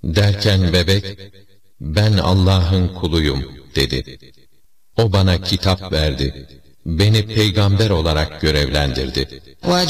Derken bebek, ben Allah'ın kuluyum dedi. O bana kitap verdi, beni peygamber olarak görevlendirdi.